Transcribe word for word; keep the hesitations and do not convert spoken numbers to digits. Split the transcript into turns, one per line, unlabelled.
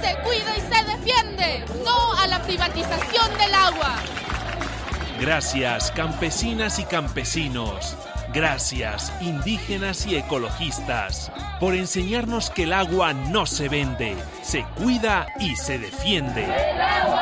se cuida y se defiende. No a la privatización del agua.
Gracias, campesinas y campesinos. Gracias, indígenas y ecologistas, por enseñarnos que el agua no se vende, se cuida y se defiende.